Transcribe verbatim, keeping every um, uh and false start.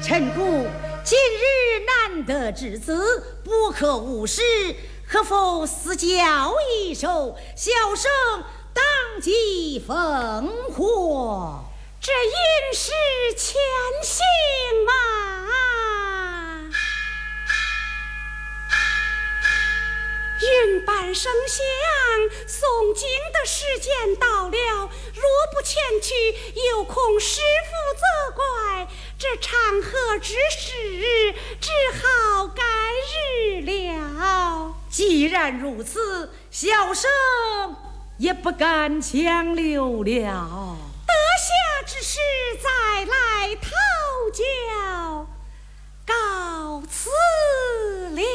臣故今日难得之子，不可无视，可否私教一手，小生当即奉还。 这应是前行啊！云板圣相，诵经的时间到了，若不前去，有恐师父责怪。这长河之事，只好改日了。 既然如此，小生也不敢强留了。 得下之事再来讨教，告辞了。